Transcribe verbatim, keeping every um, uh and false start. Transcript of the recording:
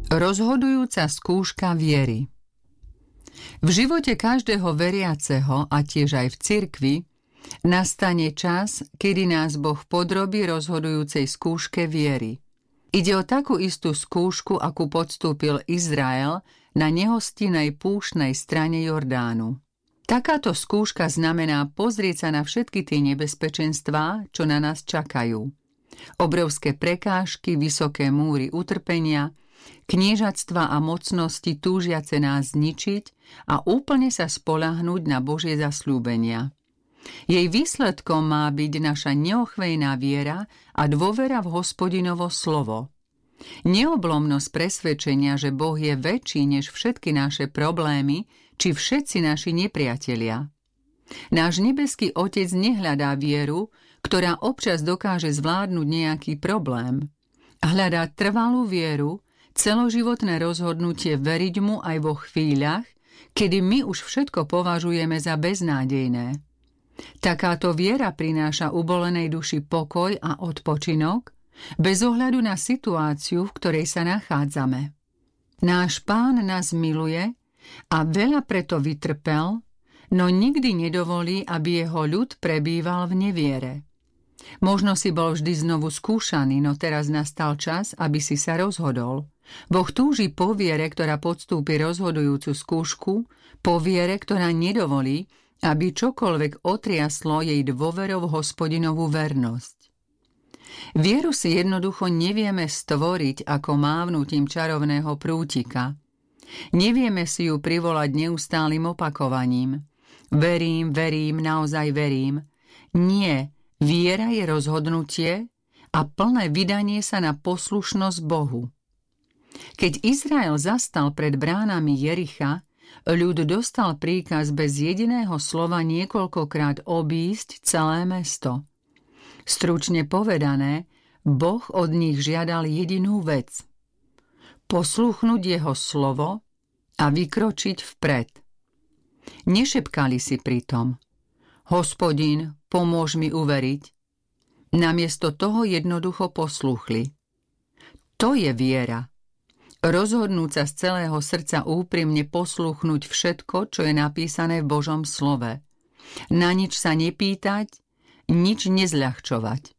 Rozhodujúca skúška viery. V živote každého veriaceho, a tiež aj v cirkvi, nastane čas, kedy nás Boh podrobí rozhodujúcej skúške viery. Ide o takú istú skúšku, akú podstúpil Izrael na nehostinnej púštnej strane Jordánu. Takáto skúška znamená pozrieť sa na všetky tie nebezpečenstvá, čo na nás čakajú. Obrovské prekážky, vysoké múry utrpenia, kniežatstva a mocnosti túžiace nás zničiť a úplne sa spoľahnúť na Božie zasľúbenia. Jej výsledkom má byť naša neochvejná viera a dôvera v Hospodinovo slovo. Neoblomnosť presvedčenia, že Boh je väčší než všetky naše problémy, či všetci naši nepriatelia. Náš nebeský Otec nehľadá vieru, ktorá občas dokáže zvládnuť nejaký problém. Hľadá trvalú vieru, celoživotné rozhodnutie veriť mu aj vo chvíľach, kedy my už všetko považujeme za beznádejné. Takáto viera prináša ubolenej duši pokoj a odpočinok, bez ohľadu na situáciu, v ktorej sa nachádzame. Náš Pán nás miluje a veľa preto vytrpel, no nikdy nedovolí, aby jeho ľud prebýval v neviere. Možno si bol vždy znovu skúšaný, no teraz nastal čas, aby si sa rozhodol. Boh túži po viere, ktorá podstúpi rozhodujúcu skúšku, po viere, ktorá nedovolí, aby čokoľvek otriaslo jej dôverou v Hospodinovú vernosť. Vieru si jednoducho nevieme stvoriť ako mávnutím čarovného prútika. Nevieme si ju privolať neustálym opakovaním. Verím, verím, naozaj verím. Nie, viera je rozhodnutie a plné vydanie sa na poslušnosť Bohu. Keď Izrael zastal pred bránami Jericha, ľud dostal príkaz bez jediného slova niekoľkokrát obísť celé mesto. Stručne povedané, Boh od nich žiadal jedinú vec. Posluchnúť jeho slovo a vykročiť vpred. Nešepkali si pritom: Hospodin, pomôž mi uveriť. Namiesto toho jednoducho posluchli. To je viera. Rozhodnúť sa z celého srdca úprimne posluchnúť všetko, čo je napísané v Božom slove. Na nič sa nepýtať, nič nezľahčovať.